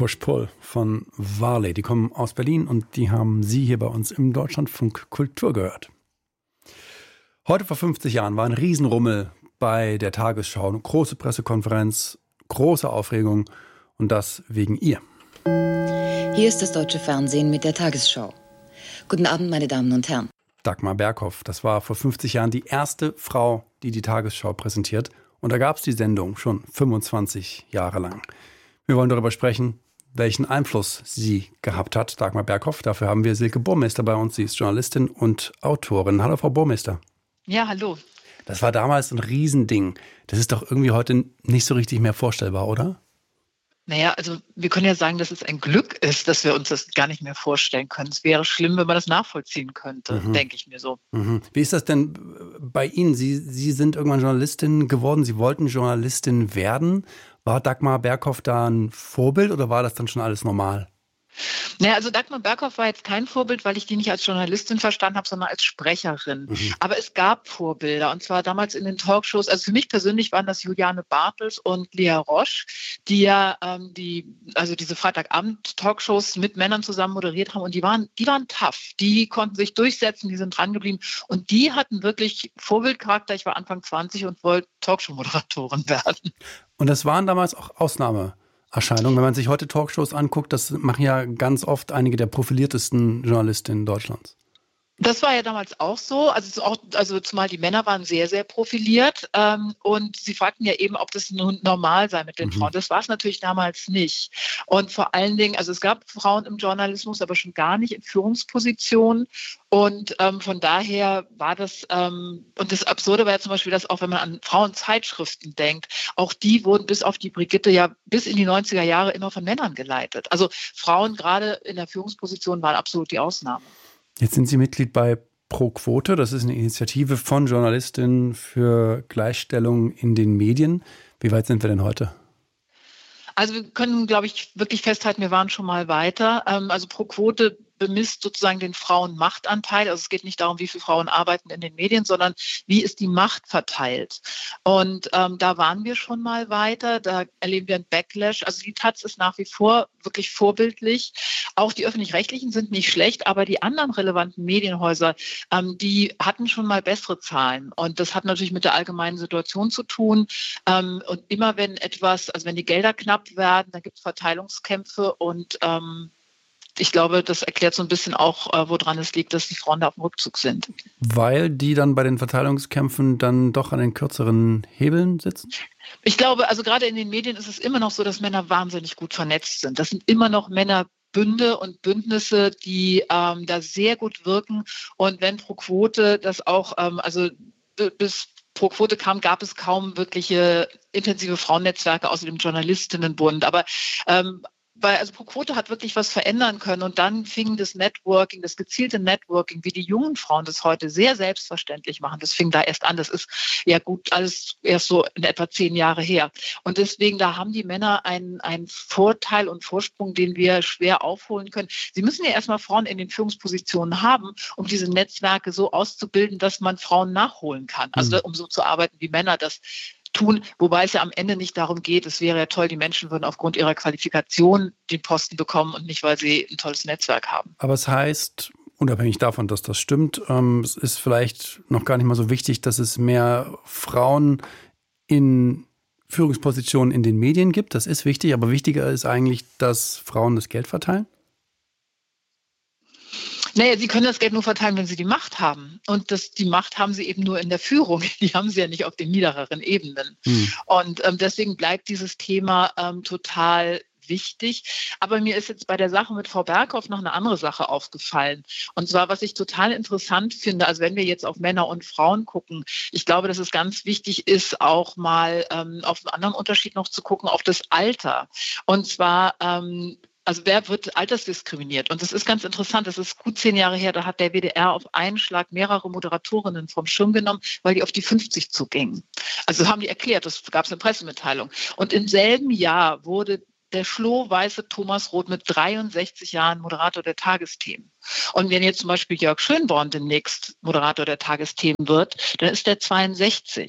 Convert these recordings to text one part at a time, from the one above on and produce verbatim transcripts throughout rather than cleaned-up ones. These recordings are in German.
Push-Pull von Varley. Die kommen aus Berlin und die haben Sie hier bei uns im Deutschlandfunk Kultur gehört. Heute vor fünfzig Jahren war ein Riesenrummel bei der Tagesschau. Eine große Pressekonferenz, große Aufregung und das wegen ihr. Hier ist das deutsche Fernsehen mit der Tagesschau. Guten Abend, meine Damen und Herren. Dagmar Berghoff, das war vor fünfzig Jahren die erste Frau, die die Tagesschau präsentiert. Und da gab es die Sendung schon fünfundzwanzig Jahre lang. Wir wollen darüber sprechen, welchen Einfluss sie gehabt hat, Dagmar Berghoff. Dafür haben wir Silke Burmester bei uns. Sie ist Journalistin und Autorin. Hallo, Frau Burmester. Ja, hallo. Das war damals ein Riesending. Das ist doch irgendwie heute nicht so richtig mehr vorstellbar, oder? Naja, also wir können ja sagen, dass es ein Glück ist, dass wir uns das gar nicht mehr vorstellen können. Es wäre schlimm, wenn man das nachvollziehen könnte, mhm. denke ich mir so. Mhm. Wie ist das denn bei Ihnen? Sie, Sie sind irgendwann Journalistin geworden. Sie wollten Journalistin werden. War Dagmar Berghoff da ein Vorbild oder war das dann schon alles normal? Naja, also Dagmar Berghoff war jetzt kein Vorbild, weil ich die nicht als Journalistin verstanden habe, sondern als Sprecherin. Mhm. Aber es gab Vorbilder und zwar damals in den Talkshows. Also für mich persönlich waren das Juliane Bartels und Lea Roche, die ja ähm, die, also diese Freitagabend-Talkshows mit Männern zusammen moderiert haben und die waren, die waren tough. Die konnten sich durchsetzen, die sind dran geblieben und die hatten wirklich Vorbildcharakter. Ich war Anfang zwanzig und wollte Talkshow-Moderatorin werden. Und das waren damals auch Ausnahmeerscheinungen. Wenn man sich heute Talkshows anguckt, das machen ja ganz oft einige der profiliertesten Journalistinnen Deutschlands. Das war ja damals auch so, also, auch, also zumal die Männer waren sehr, sehr profiliert ähm, und sie fragten ja eben, ob das nun normal sei mit den mhm. Frauen. Das war es natürlich damals nicht. Und vor allen Dingen, also es gab Frauen im Journalismus, aber schon gar nicht in Führungspositionen. Und ähm, von daher war das, ähm, und das Absurde war ja zum Beispiel, dass auch wenn man an Frauenzeitschriften denkt, auch die wurden bis auf die Brigitte ja bis in die neunziger Jahre immer von Männern geleitet. Also Frauen gerade in der Führungsposition waren absolut die Ausnahme. Jetzt sind Sie Mitglied bei Pro Quote. Das ist eine Initiative von Journalistinnen für Gleichstellung in den Medien. Wie weit sind wir denn heute? Also wir können, glaube ich, wirklich festhalten, wir waren schon mal weiter. Also Pro Quote bemisst sozusagen den Frauenmachtanteil. Also es geht nicht darum, wie viele Frauen arbeiten in den Medien, sondern wie ist die Macht verteilt. Und ähm, da waren wir schon mal weiter. Da erleben wir einen Backlash. Also die Taz ist nach wie vor wirklich vorbildlich. Auch die Öffentlich-Rechtlichen sind nicht schlecht, aber die anderen relevanten Medienhäuser, ähm, die hatten schon mal bessere Zahlen. Und das hat natürlich mit der allgemeinen Situation zu tun. Ähm, und immer wenn etwas, also wenn die Gelder knapp werden, dann gibt es Verteilungskämpfe und ähm, ich glaube, das erklärt so ein bisschen auch, äh, woran es liegt, dass die Frauen da auf dem Rückzug sind. Weil die dann bei den Verteilungskämpfen dann doch an den kürzeren Hebeln sitzen? Ich glaube, also gerade in den Medien ist es immer noch so, dass Männer wahnsinnig gut vernetzt sind. Das sind immer noch Männerbünde und Bündnisse, die ähm, da sehr gut wirken. Und wenn Pro Quote das auch, ähm, also b- bis Pro Quote kam, gab es kaum wirkliche intensive Frauennetzwerke außer dem Journalistinnenbund. Aber ähm, Weil also Pro Quote hat wirklich was verändern können und dann fing das Networking, das gezielte Networking, wie die jungen Frauen das heute sehr selbstverständlich machen, das fing da erst an. Das ist ja gut alles erst so in etwa zehn Jahre her. Und deswegen, da haben die Männer einen, einen Vorteil und Vorsprung, den wir schwer aufholen können. Sie müssen ja erstmal Frauen in den Führungspositionen haben, um diese Netzwerke so auszubilden, dass man Frauen nachholen kann. Also um so zu arbeiten, wie Männer das tun, wobei es ja am Ende nicht darum geht, es wäre ja toll, die Menschen würden aufgrund ihrer Qualifikation den Posten bekommen und nicht, weil sie ein tolles Netzwerk haben. Aber es heißt, unabhängig davon, dass das stimmt, ähm, es ist vielleicht noch gar nicht mal so wichtig, dass es mehr Frauen in Führungspositionen in den Medien gibt. Das ist wichtig, aber wichtiger ist eigentlich, dass Frauen das Geld verteilen? Naja, sie können das Geld nur verteilen, wenn sie die Macht haben. Und das, die Macht haben sie eben nur in der Führung. Die haben sie ja nicht auf den niedereren Ebenen. Hm. Und ähm, deswegen bleibt dieses Thema ähm, total wichtig. Aber mir ist jetzt bei der Sache mit Frau Berghoff noch eine andere Sache aufgefallen. Und zwar, was ich total interessant finde, also wenn wir jetzt auf Männer und Frauen gucken, ich glaube, dass es ganz wichtig ist, auch mal ähm, auf einen anderen Unterschied noch zu gucken, auf das Alter. Und zwar ähm, Also wer wird altersdiskriminiert? Und das ist ganz interessant, das ist gut zehn Jahre her, da hat der W D R auf einen Schlag mehrere Moderatorinnen vom Schirm genommen, weil die auf die fünfzig zugingen. Also haben die erklärt, das gab es eine Pressemitteilung. Und im selben Jahr wurde der schlohweiße Thomas Roth mit dreiundsechzig Jahren Moderator der Tagesthemen. Und wenn jetzt zum Beispiel Jörg Schönborn demnächst Moderator der Tagesthemen wird, dann ist der zweiundsechzig.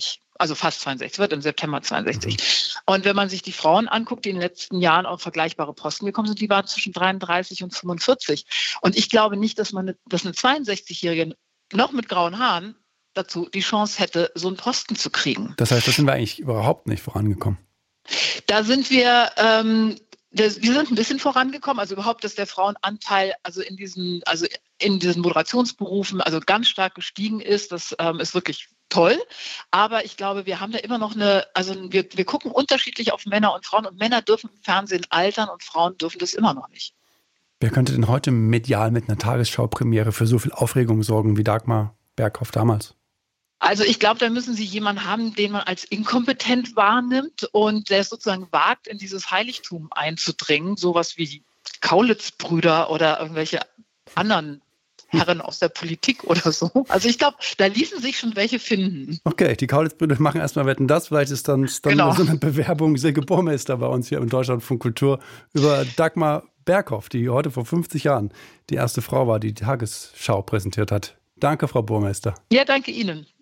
also fast zweiundsechzig, wird im September zweiundsechzig. Mhm. Und wenn man sich die Frauen anguckt, die in den letzten Jahren auf vergleichbare Posten gekommen sind, die waren zwischen dreiunddreißig und fünfundvierzig. Und ich glaube nicht, dass man eine, dass eine zweiundsechzigjährige noch mit grauen Haaren dazu die Chance hätte, so einen Posten zu kriegen. Das heißt, da sind wir eigentlich überhaupt nicht vorangekommen. Da sind wir, ähm, das, wir sind ein bisschen vorangekommen, also überhaupt, dass der Frauenanteil also in diesen, also in diesen Moderationsberufen also ganz stark gestiegen ist. Das ähm, ist wirklich toll. Aber ich glaube, wir haben da immer noch eine, also wir, wir gucken unterschiedlich auf Männer und Frauen und Männer dürfen im Fernsehen altern und Frauen dürfen das immer noch nicht. Wer könnte denn heute medial mit einer Tagesschau-Premiere für so viel Aufregung sorgen wie Dagmar Berghoff damals? Also ich glaube, da müssen Sie jemanden haben, den man als inkompetent wahrnimmt und der es sozusagen wagt, in dieses Heiligtum einzudringen, sowas wie die Kaulitz-Brüder oder irgendwelche anderen Herren aus der Politik oder so. Also ich glaube, da ließen sich schon welche finden. Okay, die Kaulitz-Brüder machen erstmal Wetten, das. Vielleicht ist dann, dann genau. so eine Bewerbung Silke Burmeister bei uns hier im Deutschlandfunk Kultur über Dagmar Berghoff, die heute vor fünfzig Jahren die erste Frau war, die die Tagesschau präsentiert hat. Danke, Frau Burmeister. Ja, danke Ihnen.